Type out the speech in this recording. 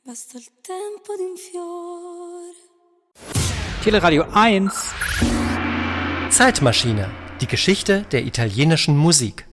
Basta il tempo di un fiore. Teleradio 1. Zeitmaschine. Die Geschichte der italienischen Musik.